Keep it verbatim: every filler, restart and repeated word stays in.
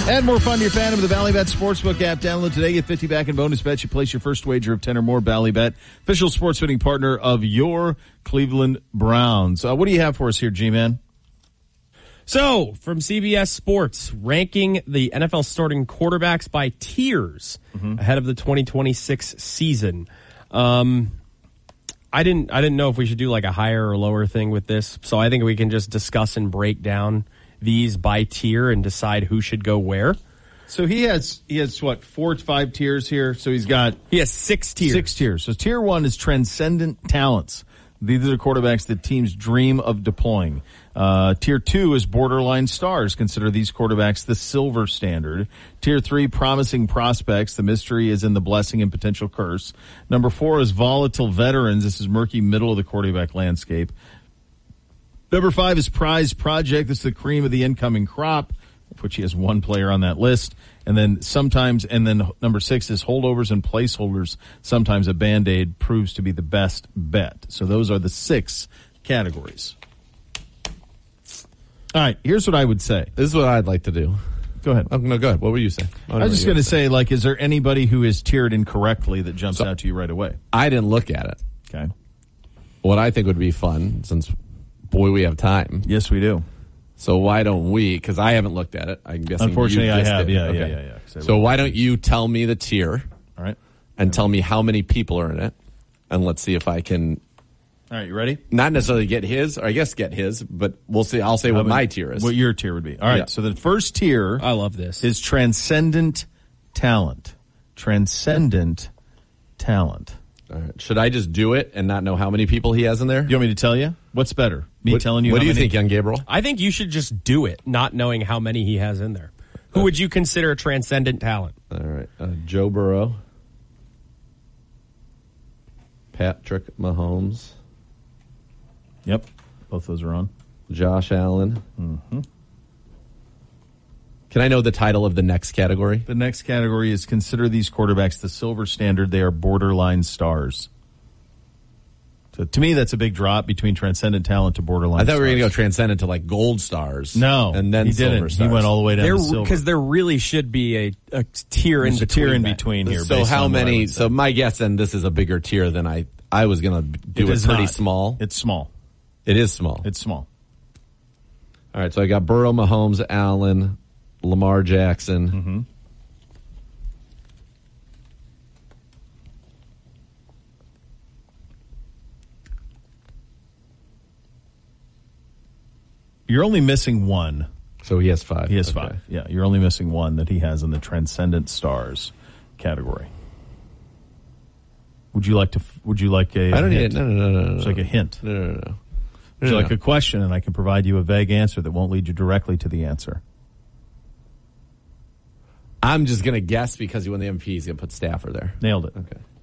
Add more fun to your fandom with the Ballybet Sportsbook app. Download today. Get fifty back in bonus bets. You place your first wager of ten or more. Ballybet, official sports betting partner of your Cleveland Browns. Uh, what do you have for us here, G-Man? So, from C B S Sports, ranking the N F L starting quarterbacks by tiers mm-hmm. ahead of the twenty twenty-six season. Um, I didn't, I didn't know if we should do like a higher or lower thing with this, so I think we can just discuss and break down these by tier and decide who should go where. So he has, he has what, four, five tiers here? So he's got... He has six tiers. Six tiers. So tier one is transcendent talents. These are the quarterbacks that teams dream of deploying. Uh, tier two is borderline stars. Consider these quarterbacks the silver standard. Tier three, promising prospects. The mystery is in the blessing and potential curse. Number four is volatile veterans. This is murky middle of the quarterback landscape. Number five is prize project. This is the cream of the incoming crop, of which he has one player on that list. And then sometimes, and then number six is holdovers and placeholders. Sometimes a Band-Aid proves to be the best bet. So those are the six categories. All right, here's what I would say. This is what I'd like to do. Go ahead. Oh, no, go ahead. What were you saying? I was just going to say, like, is there anybody who is tiered incorrectly that jumps so, out to you right away? I didn't look at it. Okay. What I think would be fun, since, boy, we have time. Yes, we do. So why don't we, because I haven't looked at it. I'm guessing Unfortunately, you I just have. did. Yeah, okay. yeah, yeah, yeah. So why don't you tell me the tier? All right. And tell me how many people are in it. And let's see if I can... All right, you ready? Not necessarily get his, or I guess get his, but we'll see. I'll say how what many, my tier is. What your tier would be. All right, yeah. So the first tier... I love this. ...is transcendent talent. Transcendent talent. All right. Should I just do it and not know how many people he has in there? You want me to tell you? What's better? Me what, telling you What how do you many? think, young Gabriel? I think you should just do it, not knowing how many he has in there. Who would you consider a transcendent talent? All right. Uh, Joe Burrow. Patrick Mahomes. Yep. Both those are on. Josh Allen. Mm-hmm. Can I know the title of the next category? The next category is consider these quarterbacks the silver standard. They are borderline stars. So to me, that's a big drop between transcendent talent to borderline I thought stars. we were going to go transcendent to like gold stars. No. And then he silver didn't. stars. He went all the way down there, to silver. Because there really should be a, a tier There's in a between. tier in that. between here. So how many? So say. my guess then this is a bigger tier than I, I was going to do. It, it pretty not. small. It's small. It is small. It's small. All right, so I got Burrow, Mahomes, Allen, Lamar Jackson. Mm-hmm. You're only missing one. So he has five. He has okay. five. Yeah, you're only missing one that he has in the Transcendent Stars category. Would you like to? Would you like a? I don't a need hint? it. No, no, no, no, no. It's like a hint. No, no, no. no. Would no, you like no. a question, and I can provide you a vague answer that won't lead you directly to the answer? I'm just going to guess because he won the M V P. He's going to put Stafford there. Nailed it. Okay.